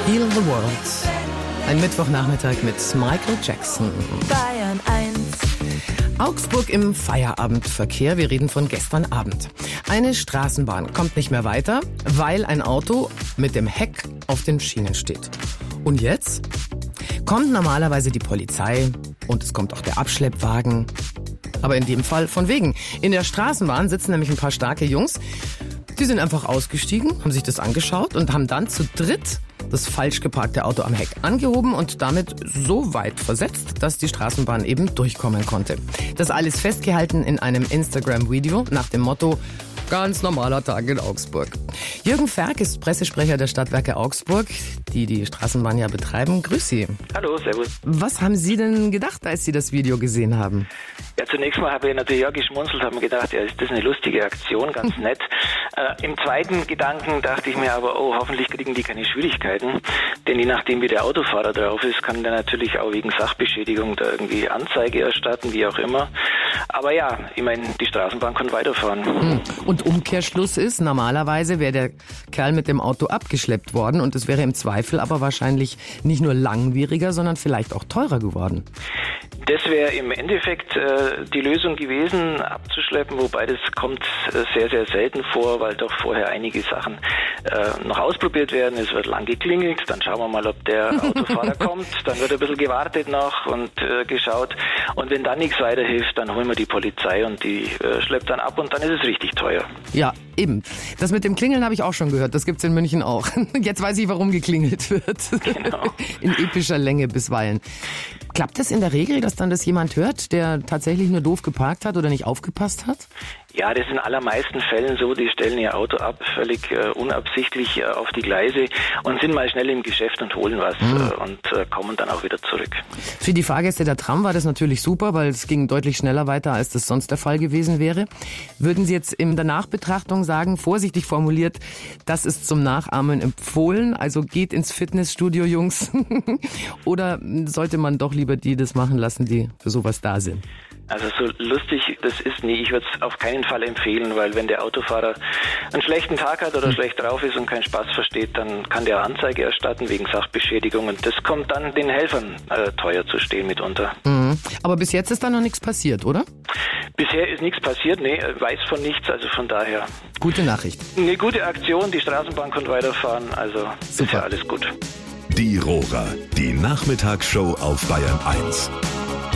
Heal the World. Ein Mittwochnachmittag mit Michael Jackson. Bayern 1. Augsburg im Feierabendverkehr. Wir reden von gestern Abend. Eine Straßenbahn kommt nicht mehr weiter, weil ein Auto mit dem Heck auf den Schienen steht. Und jetzt kommt normalerweise die Polizei und es kommt auch der Abschleppwagen. Aber in dem Fall von wegen. In der Straßenbahn sitzen nämlich ein paar starke Jungs. Die sind einfach ausgestiegen, haben sich das angeschaut und haben dann zu dritt das falsch geparkte Auto am Heck angehoben und damit so weit versetzt, dass die Straßenbahn eben durchkommen konnte. Das alles festgehalten in einem Instagram-Video nach dem Motto: Ganz normaler Tag in Augsburg. Jürgen Ferk ist Pressesprecher der Stadtwerke Augsburg, die die Straßenbahn ja betreiben. Grüß Sie. Hallo, servus. Was haben Sie denn gedacht, als Sie das Video gesehen haben? Ja, zunächst mal habe ich natürlich auch geschmunzelt, habe mir gedacht, ja, ist das eine lustige Aktion, ganz nett. Im zweiten Gedanken dachte ich mir aber, oh, hoffentlich kriegen die keine Schwierigkeiten, denn je nachdem, wie der Autofahrer drauf ist, kann der natürlich auch wegen Sachbeschädigung da irgendwie Anzeige erstatten, wie auch immer. Aber ja, ich meine, die Straßenbahn kann weiterfahren. Und Umkehrschluss ist, normalerweise wäre der Kerl mit dem Auto abgeschleppt worden und es wäre im Zweifel aber wahrscheinlich nicht nur langwieriger, sondern vielleicht auch teurer geworden. Das wäre im Endeffekt die Lösung gewesen, abzuschleppen, wobei das kommt sehr, sehr selten vor, weil doch vorher einige Sachen noch ausprobiert werden. Es wird lang geklingelt, dann schauen wir mal, ob der Autofahrer kommt, dann wird ein bisschen gewartet noch und geschaut. Und wenn dann nichts weiterhilft, dann holen wir die Polizei und die schleppt dann ab und dann ist es richtig teuer. Ja, eben. Das mit dem Klingeln habe ich auch schon gehört. Das gibt's in München auch. Jetzt weiß ich, warum geklingelt wird. Genau. In epischer Länge bisweilen. Klappt das in der Regel, dass dann das jemand hört, der tatsächlich nur doof geparkt hat oder nicht aufgepasst hat? Ja, das ist in allermeisten Fällen so, die stellen ihr Auto ab, völlig unabsichtlich auf die Gleise und sind mal schnell im Geschäft und holen was und kommen dann auch wieder zurück. Für die Fahrgäste der Tram war das natürlich super, weil es ging deutlich schneller weiter, als das sonst der Fall gewesen wäre. Würden Sie jetzt in der Nachbetrachtung sagen, vorsichtig formuliert, das ist zum Nachahmen empfohlen, also geht ins Fitnessstudio, Jungs? Oder sollte man doch lieber die das machen lassen, die für sowas da sind? Also so lustig das ist nie. Ich würde es auf keinen Fall empfehlen, weil wenn der Autofahrer einen schlechten Tag hat oder schlecht drauf ist und keinen Spaß versteht, dann kann der Anzeige erstatten wegen Sachbeschädigung und das kommt dann den Helfern teuer zu stehen mitunter. Mhm. Aber bis jetzt ist da noch nichts passiert, oder? Bisher ist nichts passiert, nee, weiß von nichts, also von daher. Gute Nachricht. Eine gute Aktion, die Straßenbahn kann weiterfahren, also ist ja alles gut. Die Rohrer, die Nachmittagsshow auf Bayern 1.